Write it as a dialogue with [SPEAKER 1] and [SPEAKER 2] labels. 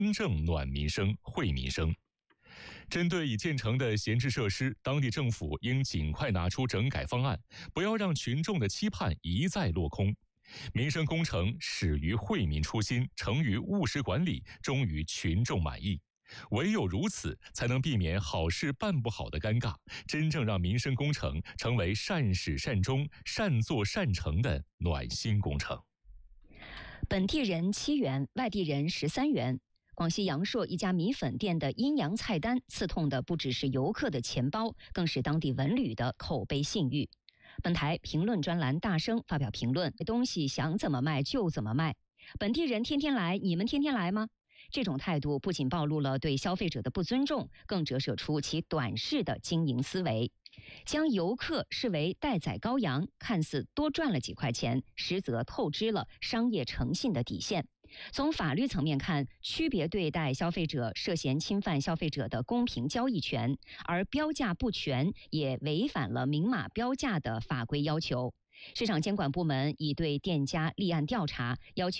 [SPEAKER 1] 真正暖民生、惠民生。针对已建成的闲置设施，当地政府应尽快拿出整改方案，不要让群众的期盼一再落空。民生工程始于惠民初心，成于务实管理，终于群众满意。唯有如此，才能避免好事办不好的尴尬，真正让民生工程成为善始善终、善作善成的暖心工程。
[SPEAKER 2] 本地人7元，外地人13元。广西阳朔一家米粉店的阴阳菜单，刺痛的不只是游客的钱包，更是当地文旅的口碑信誉。本台评论专栏大声发表评论：东西想怎么卖就怎么卖，本地人天天来，你们天天来吗？这种态度不仅暴露了对消费者的不尊重，更折射出其短视的经营思维，将游客视为待宰羔羊，看似多赚了几块钱，实则透支了商业诚信的底线。从法律层面看，区别对待消费者涉嫌侵犯消费者的公平交易权，而标价不全也违反了明码标价的法规要求。市场监管部门已对店家立案调查，要求